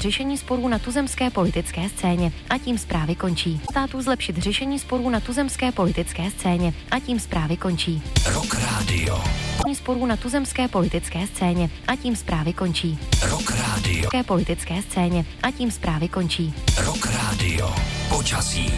řešení sporů na tuzemské politické scéně a tím zprávy končí. Státu zlepšit řešení sporů na tuzemské politické scéně a tím zprávy končí. Rock Radio. Sporů na tuzemské politické scéně a tím zprávy končí. Rock Radio. Politické scéně a tím zprávy končí. Rock Radio. Počasí.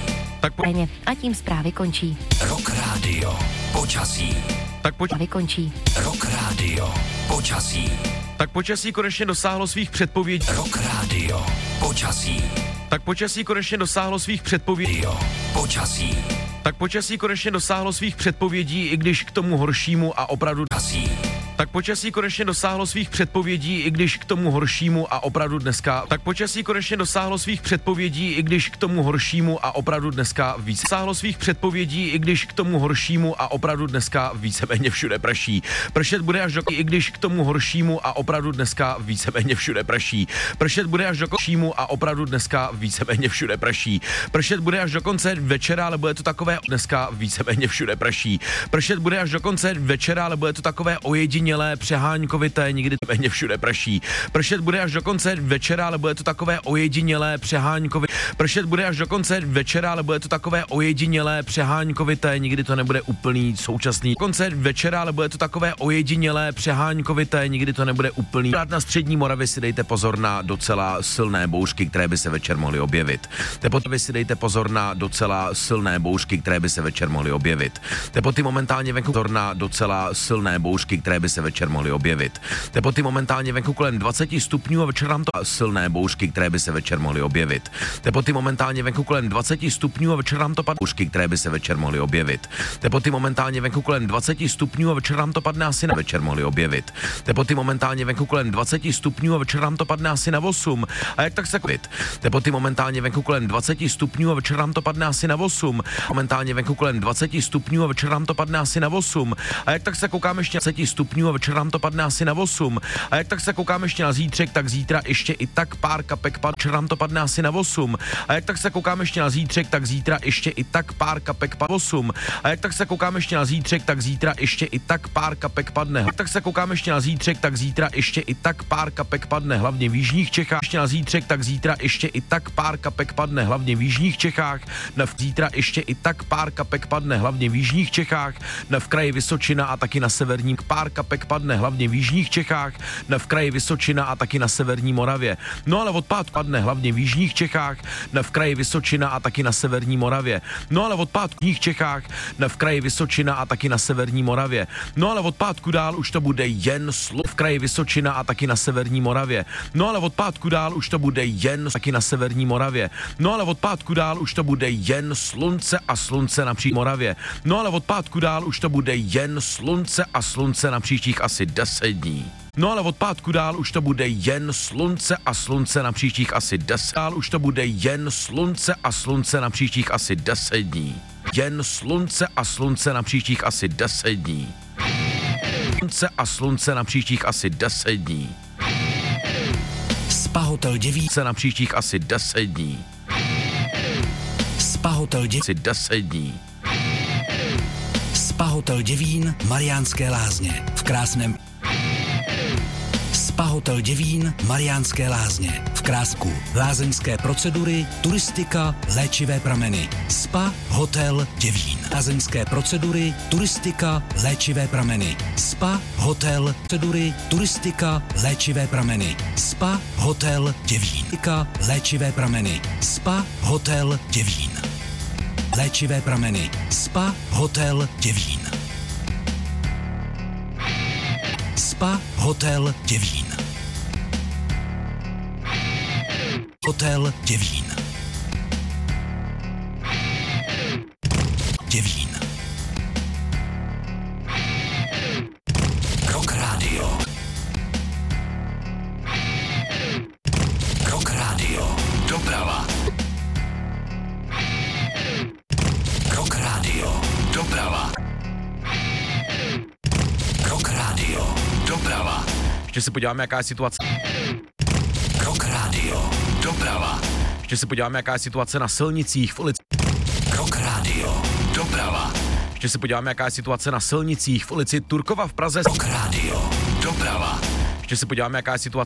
A tím zprávy končí. Rock Radio. Počasí. Zprávy končí. Rock Radio. Počasí. Tak počasí konečně dosáhlo svých předpovědí. Rock Radio. Počasí. Tak počasí konečně dosáhlo svých předpovědí. Počasí. Tak počasí konečně dosáhlo svých předpovědí, i když k tomu horšímu a opravdu Tak počasí konečně dosáhlo svých předpovědí, i když k tomu horšímu a opravdu dneska. Tak počasí konečně dosáhlo svých předpovědí, i když k tomu horšímu a opravdu dneska víc. Dosáhlo svých předpovědí, i když k tomu horšímu a opravdu dneska víceméně všude prší. Pršet bude až do i když k tomu horšímu a opravdu dneska víceméně všude prší. Pršet bude až do horšímu a opravdu dneska víceméně všude prší. Pršet bude až do konce večera, ale bude to takové dneska víceméně všude prší. Pršet bude až do konce večera, ale bude to takové ojedinělé, přeháňkovité, nikdy méně všude prší. Pršet bude až do konce večera, ale bude to takové ojedinělé, přeháňkovité. Pršet bude až do konce večera, ale bude to takové ojedinělé, přeháňkovité, nikdy to nebude úplný současný. Konce večera, ale bude to takové ojedinělé, přeháňkovité, nikdy to nebude úplný. Na střední Moravě si dejte pozor na docela silné bouřky, které by se večer mohly objevit. Teploty si dejte pozor na docela silné bouřky, které by se večer mohly objevit. Teploty momentálně venku pozor na docela silné bouřky, které by se večer mohly objevit. Teploty momentálně venku kolem 20 stupňů a večer nám to silné bouřky, které by se večer mohly objevit. Teploty momentálně venku kolem 20 stupňů a večer nám to padne bouřky, které by se večer mohly objevit. Teploty momentálně venku kolem 20 stupňů a večer nám to padne asi na večer mohly objevit. Teploty momentálně venku kolem 20 stupňů a večer nám to padne asi na 8. A jak tak se kvit? Teploty momentálně venku kolem 20 stupňů a večer nám to padne asi na 8. Momentálně venku kolem 20 stupňů a večer nám to padne asi na 8. A jak tak se koukáme ještě 20 stupňů a večer nám to padne asi na 8. A jak tak se koukáme ještě na zítřek, tak zítra ještě i tak pár kapek padne, večer nám to padne asi na 8. A jak tak se koukáme ještě na zítřek, tak zítra ještě i tak pár kapek padne 8. A jak tak se koukáme ještě na zítřek, tak zítra ještě i tak pár kapek padne. Jak tak se koukáme ještě na zítřek, tak zítra ještě i tak pár kapek padne, hlavně v jižních Čechách. Ještě na zítřek, tak zítra ještě i tak pár kapek padne, hlavně v jižních Čechách. Zítra ještě i tak pár kapek padne, hlavně v jižních Čechách. V kraji Vysočina a taky na severním pár kapek padne, hlavně v jižních Čechách. V kraji Vysočina a taky na severní Moravě. No ale od pátku padne hlavně v jižních Čechách, v kraji Vysočina a taky na severní Moravě. No ale od pátku v jižních Čechách, v kraji Vysočina a taky na severní Moravě. No ale od pátku dál už to bude jen v kraji Vysočina a taky na severní Moravě. No ale od pátku dál už to bude jen taky na severní Moravě. No ale od pátku dál už to bude jen slunce a slunce na příští Moravě. No ale od pátku dál už to bude jen slunce a slunce na příštích asi 10 dní. No ale od pátku dál už to bude jen slunce a slunce na příštích asi 10. Dál už to bude jen slunce a slunce na příštích asi 10 dní. Jen slunce a slunce na příštích asi 10 dní. Slunce a slunce na příštích asi 10 dní. Spa Hotel Děvín na příštích asi 10 dní. Spa Hotel Děvín asi 10 dní. Spa Hotel Děvín, Mariánské Lázně v krásném Spa Hotel Děvín, Mariánské Lázně v Krásku. Lázeňské procedury, turistika, léčivé prameny. Spa Hotel Děvín. Lázeňské procedury, turistika, léčivé prameny. Spa Hotel procedury, turistika, léčivé prameny. Spa Hotel Děvín. Léčivé prameny. Spa Hotel Děvín. Léčivé prameny. Spa Hotel Děvín. Spa Hotel Děvín. Hotel Děvín. Děvín. Rock Radio. Rock Radio. Doprava. Rock Radio. Doprava. Rock Radio. Doprava. Ještě se podíváme, jaká je situace. Rock Radio. Doprava. Ještě se podíváme, jaká je situace na silnicích v ulici. Rock Radio. Doprava. Ještě se podíváme, jaká je situace na silnicích v ulici Turkova v Praze. Rock Radio. Doprava. Ještě se podíváme, jaká je situace.